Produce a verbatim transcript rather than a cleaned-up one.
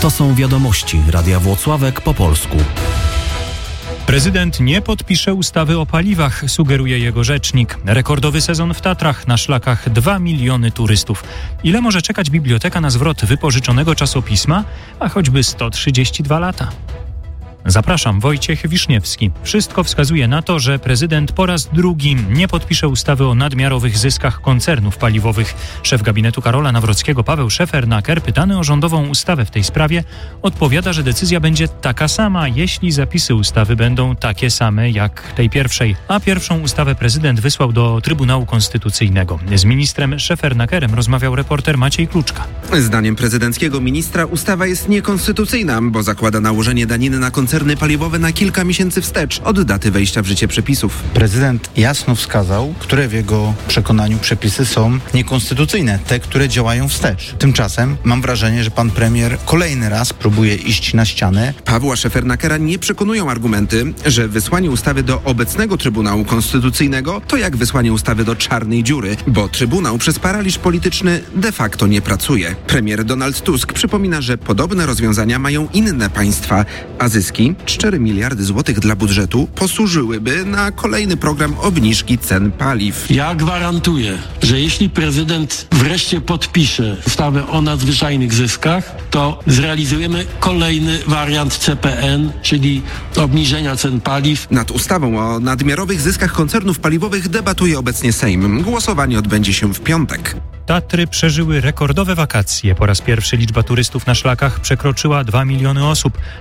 To są wiadomości Radia Włocławek po polsku. Prezydent nie podpisze ustawy o paliwach, sugeruje jego rzecznik. Rekordowy sezon w Tatrach, na szlakach dwa miliony turystów. Ile może czekać biblioteka na zwrot wypożyczonego czasopisma? A choćby sto trzydzieści dwa lata. Zapraszam, Wojciech Wiszniewski. Wszystko wskazuje na to, że prezydent po raz drugi nie podpisze ustawy o nadmiarowych zyskach koncernów paliwowych. Szef gabinetu Karola Nawrockiego Paweł Szefernaker, pytany o rządową ustawę w tej sprawie, odpowiada, że decyzja będzie taka sama, jeśli zapisy ustawy będą takie same jak tej pierwszej. A pierwszą ustawę prezydent wysłał do Trybunału Konstytucyjnego. Z ministrem Szefernakerem rozmawiał reporter Maciej Kluczka. Zdaniem prezydenckiego ministra ustawa jest niekonstytucyjna, bo zakłada nałożenie daniny na koncerny koncerny paliwowe na kilka miesięcy wstecz od daty wejścia w życie przepisów. Prezydent jasno wskazał, które w jego przekonaniu przepisy są niekonstytucyjne, te, które działają wstecz. Tymczasem mam wrażenie, że pan premier kolejny raz próbuje iść na ścianę. Pawła Szefernakera nie przekonują argumenty, że wysłanie ustawy do obecnego Trybunału Konstytucyjnego to jak wysłanie ustawy do czarnej dziury, bo Trybunał przez paraliż polityczny de facto nie pracuje. Premier Donald Tusk przypomina, że podobne rozwiązania mają inne państwa, a zyski, cztery miliardy złotych dla budżetu, posłużyłyby na kolejny program obniżki cen paliw. Ja gwarantuję, że jeśli prezydent wreszcie podpisze ustawę o nadzwyczajnych zyskach, to zrealizujemy kolejny wariant C P N, czyli obniżenia cen paliw. Nad ustawą o nadmiarowych zyskach koncernów paliwowych debatuje obecnie Sejm. Głosowanie odbędzie się w piątek. Tatry przeżyły rekordowe wakacje. Po raz pierwszy liczba turystów na szlakach przekroczyła dwa miliony osób.